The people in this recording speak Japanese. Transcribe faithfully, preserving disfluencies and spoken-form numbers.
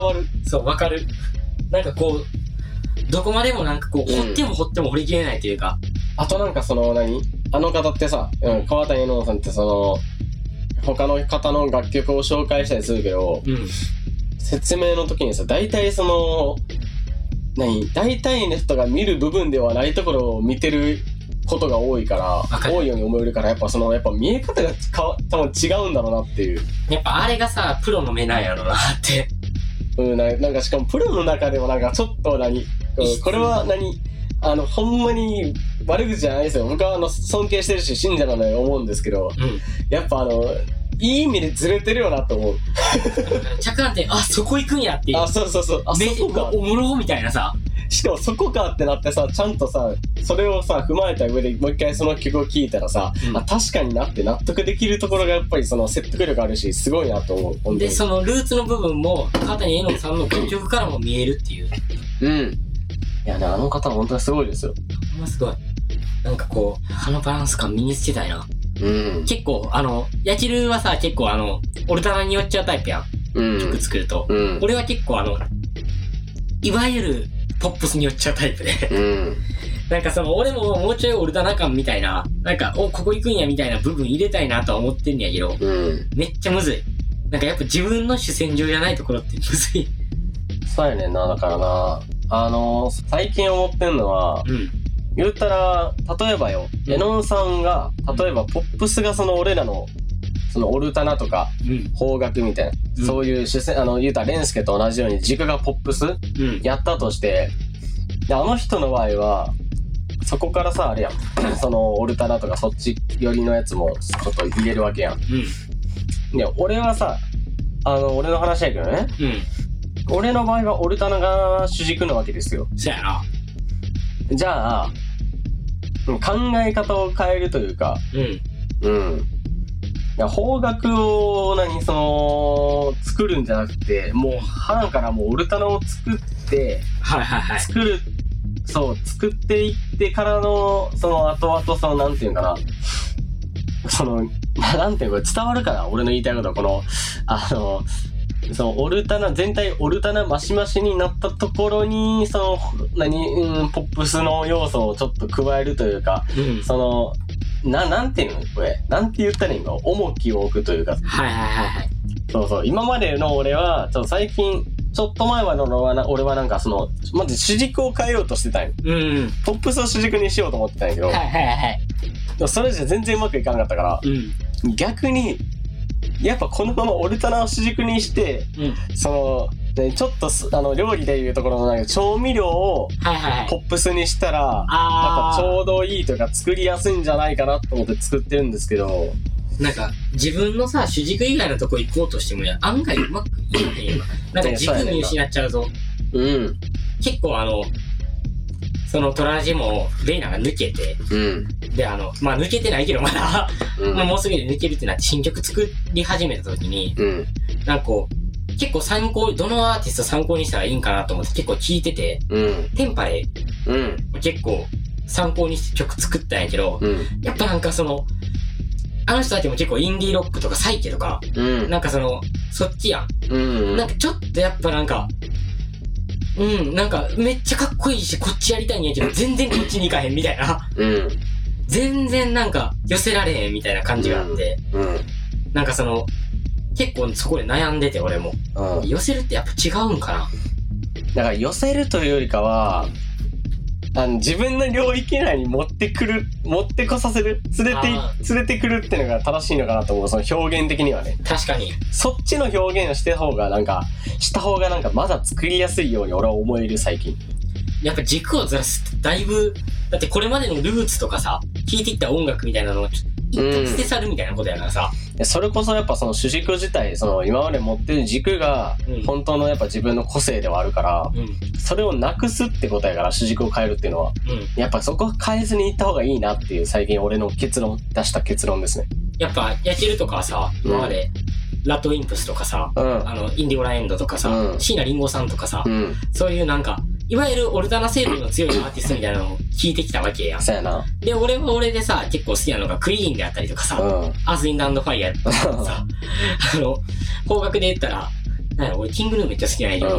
わる。 そう、わかる。なんかこう、どこまでもなんかこう、掘っても掘っても掘りきれないというか。 あとなんかその何あの方ってさ、うん、川谷絵音さんってその、他の方の楽曲を紹介したりするけど、 うん。 説明の時にさ、大体その、何大体の人が見る部分ではないところを見てることが多いから、多いように思えるから、やっぱその、やっぱ見え方がかわ多分違うんだろうなっていう。 やっぱあれがさ、プロの目なんやろなって。 うん、な、なんかしかもプロの中でもなんかちょっと何、うん、これは何あの、ほんまに悪口じゃないですよ。僕はあの、尊敬してるし、信者なのよ思うんですけど、 うん、 やっぱあの、いい意味でずれてるよなと思う。 着眼点、あ、そこ行くんやっていう。 あ、そうそうそう。あ、そこか。 おもろみたいなさ。 しかもそこかってなってさ、ちゃんとさ、それをさ、踏まえた上でもう一回その曲を聴いたらさ、うん、あ、確かになって納得できるところがやっぱりその説得力あるし、すごいなと思う。本当に。 で、そのルーツの部分も、川谷絵音さんの楽曲からも見えるっていう。 うん。いやね、あの方本当にすごいですよ。 ほんますごい。なんかこう、あのバランス感身につけたいな。 うん。 結構、あの、ヤキルはさ、結構あの、オルタナに寄っちゃうタイプやん。うん。曲作ると。うん。俺は結構あの、いわゆるポップスに寄っちゃうタイプで。うん。なんかその、俺ももうちょいオルタナ感みたいな、なんか、お、ここ行くんやみたいな部分入れたいなとは思ってんやけど、うん。めっちゃむずい。なんかやっぱ自分の主戦場じゃないところってむずい。 そうやねんな、だからな。あのー、最近思ってんのは、うん。言ったら、例えばよ、エノンさんが、例えばポップスがその俺らの、そのオルタナとか、邦楽みたいな、うん、そういう主戦、あの、言うたらレンスケと同じように軸がポップス、うん、やったとして、で、あの人の場合は、そこからさ、あれやん、そのオルタナとかそっち寄りのやつもちょっと入れるわけやん。うん、で、俺はさ、あの、俺の話やけどね、うん、俺の場合はオルタナが主軸なわけですよ。 そうやな。 じゃあ、考え方を変えるというか、うん。うん。いや、邦楽を何、その、作るんじゃなくて、もう、花からもうオルタナを作って、 はいはいはい。 作る、そう、作っていってからの、その後々、その、なんていうんかな、その、なんていうか、伝わるかな俺の言いたいことは、この、あの、そのオルタナ全体オルタナマシマシになったところにその何、うん、ポップスの要素をちょっと加えるというか、うん、そのななんていうのこれなんて言ったらいいの重きを置くというか、 はいはいはいはい、 そうそう今までの俺はちょっと最近ちょっと前までの俺はな俺はなんかそのまず主軸を変えようとしてたんよ、うん、ポップスを主軸にしようと思ってたんやけど、はいはいはい、でもそれじゃ全然うまくいかなかったから、うん、逆にやっぱこのままオルタナを主軸にして、うん、その、ね、ちょっとあの料理でいうところのなんか調味料をポップスにしたら、はいはいはい、やっぱちょうどいいというか作りやすいんじゃないかなと思って作ってるんですけど、 なんか自分のさ主軸以外のとこ行こうとしても案外うまくいかへんよ。なんか軸見失っちゃうぞ。うん。結構あのそのトラジもレイナが抜けて、うん、であのまあ抜けてないけどまだ、うん、もうすぐで抜けるってなって新曲作り始めた時に、うん、なんかこう結構参考どのアーティスト参考にしたらいいんかなと思って結構聞いてて、うん、テンパレ、うん、結構参考にして曲作ったんやけど、うん、やっぱなんかそのあの人たちも結構インディーロックとかサイケとか、うん、なんかそのそっちやん、うん、なんかちょっとやっぱなんかうん、なんかめっちゃかっこいいしこっちやりたいんやけど全然こっちに行かへんみたいな、うん、全然なんか寄せられへんみたいな感じがあって、うんうん、なんかその結構そこで悩んでて俺も、うん、寄せるってやっぱ違うんかな。 だから寄せるというよりかはあの自分の領域内に持ってくる持ってこさせる連れて連れてくるっていうのが正しいのかなと思う。その表現的にはね。 確かにそっちの表現をして方がなんかした方がなんかまだ作りやすいように俺は思える最近。 やっぱ軸をずらすってだいぶだってこれまでのルーツとかさ聴いてきた音楽みたいなのを一旦捨て去るみたいなことやからさ、 うん、それこそやっぱその主軸自体その今まで持ってる軸が本当のやっぱ自分の個性ではあるから、うん、それをなくすってことやから主軸を変えるっていうのは、うん、やっぱそこは変えずにいった方がいいなっていう最近俺の結論出した結論ですね。 やっぱヤキルとかはさ今まで、うん、ラッドウィンプスとかさ、うん、あのインディゴラエンドとかさ、うん、椎名林檎さんとかさ、うん、そういうなんかいわゆるオルタナ成分の強いアーティストみたいなのを聞いてきたわけやん。 そうやな。 で、俺は俺でさ、結構好きなのがクイーンであったりとかさ、うん、アース・ウィンド・アンド・ファイヤーとかさ、あの、邦楽で言ったら、 なんや俺、キングヌーめっちゃ好きなんやけど、